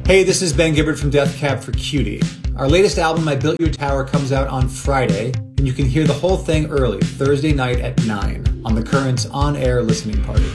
Hey, this is Ben Gibbard from Death Cab for Cutie. Our latest album, I Built Your Tower, comes out on Friday, and you can hear the whole thing early, Thursday night at 9, on the Currents on-air listening party.